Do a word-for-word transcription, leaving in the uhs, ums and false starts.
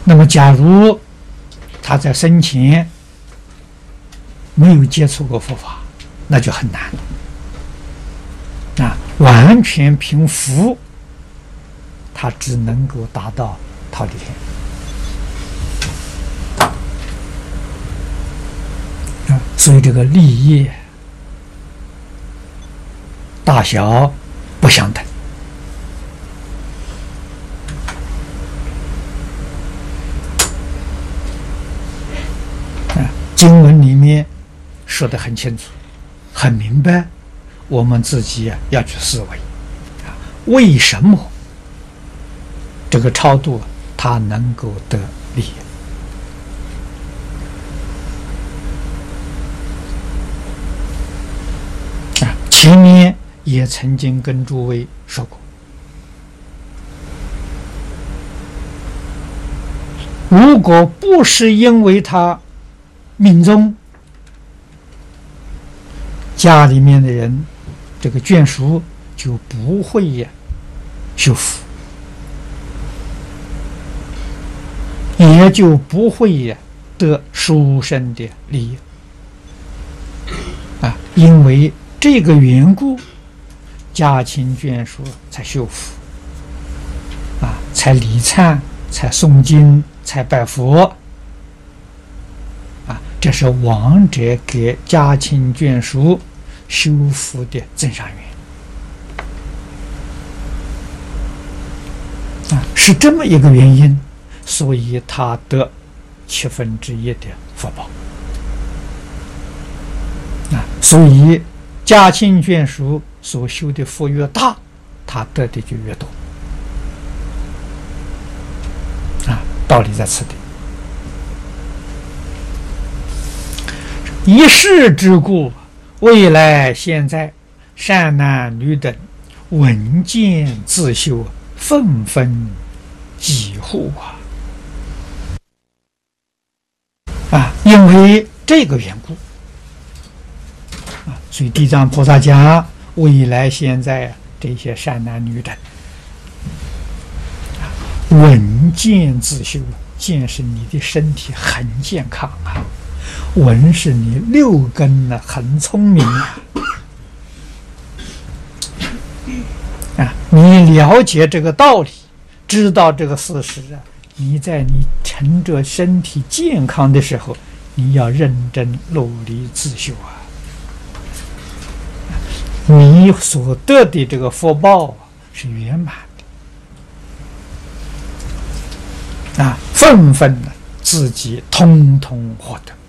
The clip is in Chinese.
那么，假如他在生前没有接触过佛法，那就很难啊！完全凭福，他只能够达到忉利天啊！所以这个利益大小不相等。经文里面说得很清楚、很明白，我们自己啊要去思维啊，为什么这个超度它能够得利益？啊，前面也曾经跟诸位说过，如果不是因为他命中家里面的人，这个眷属就不会呀修福，也就不会呀得殊胜的利益啊！因为这个缘故，家亲眷属才修福啊，才礼忏，才诵经，才拜佛。这是亡者给家亲眷属修福的增上缘啊，是这么一个原因，所以他得七分之一的福报啊。所以家亲眷属所修的福越大，他得的就越多啊，道理在此地。一世之故，未来现在善男女等闻见自修，纷纷疾护啊！啊，因为这个缘故啊，所以地藏菩萨讲，未来现在这些善男女等啊，闻见自修，见是你的身体很健康啊。闻是你六根呢很聪明啊，啊，你了解这个道理，知道这个事实啊，你在你趁着身体健康的时候，你要认真努力自修啊，你所得的这个福报是圆满的啊，纷纷的自己通通获得。